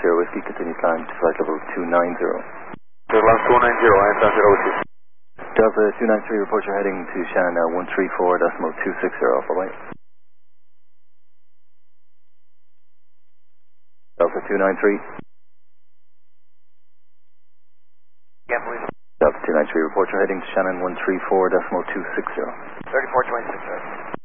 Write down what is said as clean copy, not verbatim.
Sierra Whiskey, continue climb to flight level 290. Level 290, I am Sierra Whiskey. Delta 293, report your heading to Shannon 134.260, bye-bye. Delta 293. Yeah, please. Delta 293, report your heading to Shannon 134.260. 3426, sir.